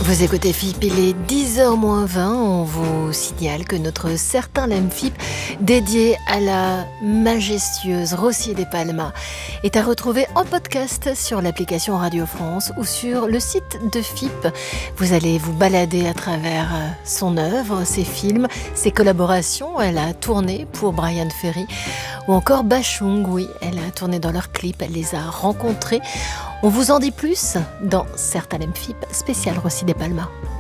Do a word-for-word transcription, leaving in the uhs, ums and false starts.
Vous écoutez F I P, il est dix heures moins vingt. On vous signale que notre Certain l'aime F I P, dédié à la majestueuse Rossi de Palma, est à retrouver en podcast sur l'application Radio France ou sur le site de F I P. Vous allez vous balader à travers son œuvre, ses films, ses collaborations. Elle a tourné pour Bryan Ferry ou encore Bachung. Oui, elle a tourné dans leurs clips, elle les a rencontrés. On vous en dit plus dans Certain l'aime F I P, spécial Rossi de Palma.